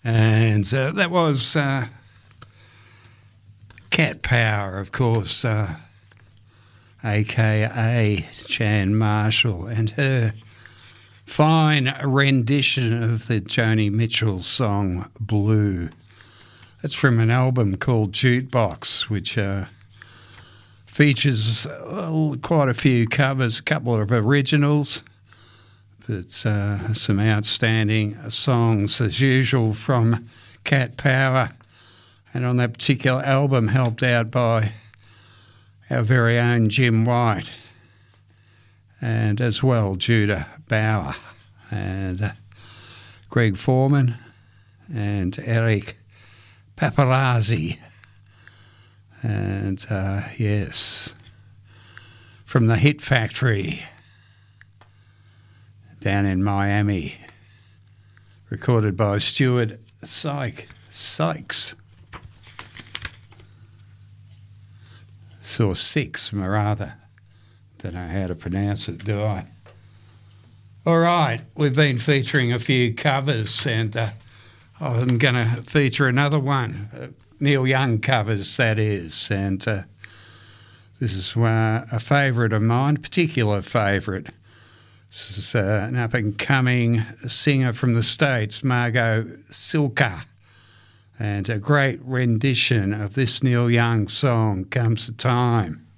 And that was Cat Power, of course, a.k.a. Jan Marshall, and her fine rendition of the Joni Mitchell song Blue. That's from an album called Jukebox, which features quite a few covers, a couple of originals, but some outstanding songs as usual from Cat Power, and on that particular album helped out by our very own Jim White, and as well Judah Bauer and Greg Foreman and Eric Paparazzi. And yes, from the Hit Factory down in Miami, recorded by Stuart Sykes. Or Six, rather. Don't know how to pronounce it, do I? All right, we've been featuring a few covers, and I'm going to feature another one, Neil Young covers, that is. And this is a favourite of mine, particular favourite. This is an up-and-coming singer from the States, Margot Silka. And a great rendition of this Neil Young song, Comes the Time.